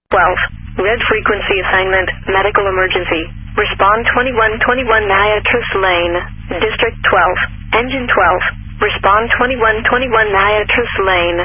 12. Red frequency assignment, medical emergency. Respond 2121 Niatrus Lane. District 12. Engine 12. Respond 2121 Niatrus Lane.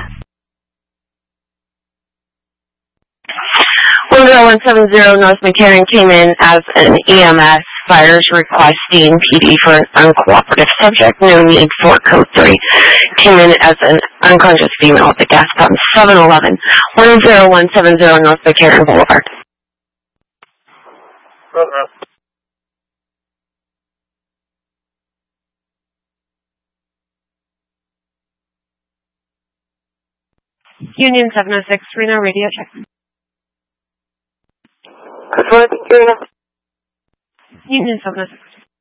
10170 North McCarran came in as an EMS. Fires requesting PD for an uncooperative subject. No need for code 3. Came in as an unconscious female at the gas pump. 711 10170 North McCarran Boulevard. Union 706 Reno radio check. Union 706.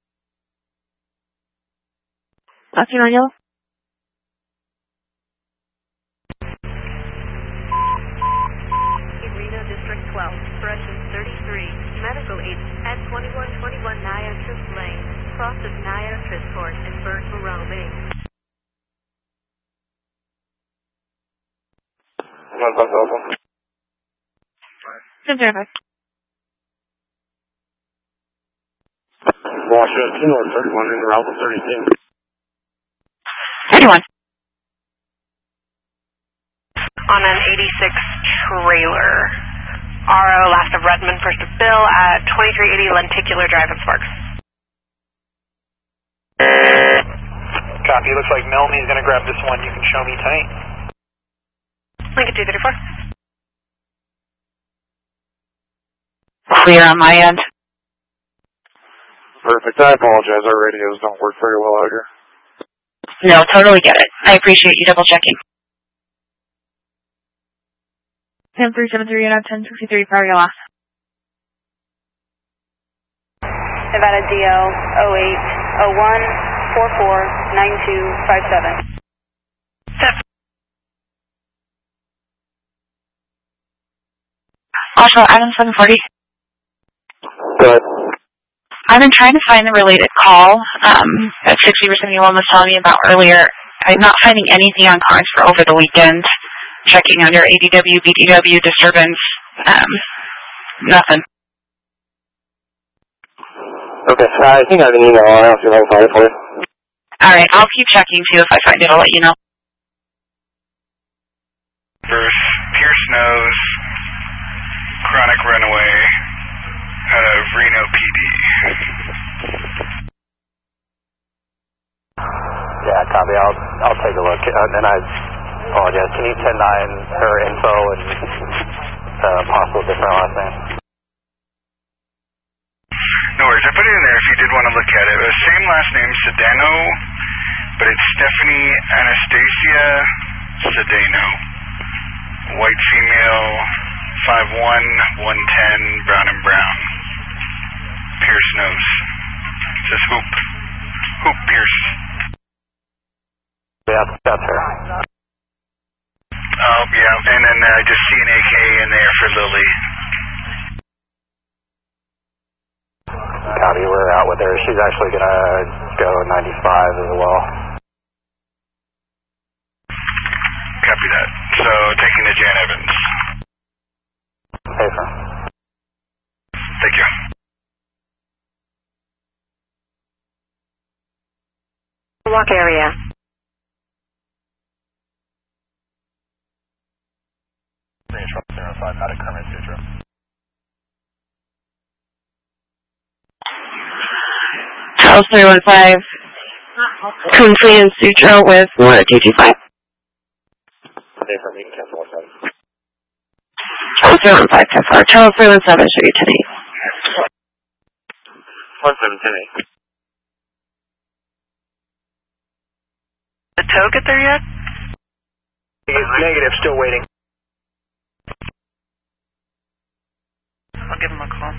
That's your yellow? Reno District 12, corrections 33, medical aid at 2121 Niatrus Lane, crosses Niatrus Court in Burnt Moreau Bay. 1005. Washington North 31 in Route 32. 31. On an 86 trailer. RO, last of Redmond, first of Bill at 2380 Lenticular Drive in Sparks. Copy. Looks like Melnie's going to grab this one. You can show me tight. Lincoln 234. Clear on my end. Perfect. I apologize. Our radios don't work very well out here. No, totally get it. I appreciate you double checking. 10373 out of 1063 prior your loss. Nevada DL 0801449257. Also, Adam 740. Good. I've been trying to find the related call that 60% was telling me about earlier. I'm not finding anything on cars for over the weekend. Checking under ADW, BDW, disturbance, nothing. Okay, I think I have an email. I'll see if I can find it for you. Alright, I'll keep checking too. If I find it, I'll let you know. First, Pierce Nose, chronic runaway out of Reno PD. Yeah, copy. I'll take a look. And I apologize. Can you 10-9 her info and possible different last name? No worries. I put it in there if you did want to look at it. Same last name, Sedano, but it's Stephanie Anastasia Sedano. White female, 5'1", 110, brown and brown. Pierce Nose. It says Hoop. Hoop Pierce. Yeah, that's her. Oh, yeah. And then I just see an AK in there for Lily. Copy, we're out with her. She's actually going to go 95 as well. Copy that. So, taking to Jan Evans. Hey, sir. Thank you. Walk area. Truck 05, out of Kermit Sutro. Charles 315. Complete and Sutro with 225. Hey, sir, you can cancel 17. Charles 315, 10-4. Charles 317, show you today. 1710. The tow get there yet? Negative, still waiting. I'll give him a call.